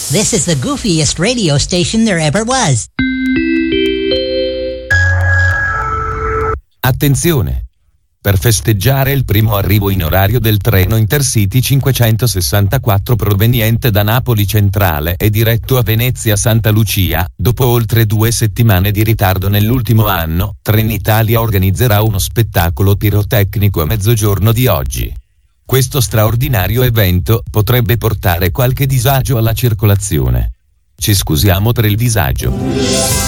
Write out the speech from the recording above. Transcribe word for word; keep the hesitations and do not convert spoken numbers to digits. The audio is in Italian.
This is the goofiest radio station there ever was. Attenzione! Per festeggiare il primo arrivo in orario del treno Intercity cinquecentosessantaquattro proveniente da Napoli Centrale e diretto a Venezia Santa Lucia, dopo oltre due settimane di ritardo nell'ultimo anno, Trenitalia organizzerà uno spettacolo pirotecnico a mezzogiorno di oggi. Questo straordinario evento potrebbe portare qualche disagio alla circolazione. Ci scusiamo per il disagio.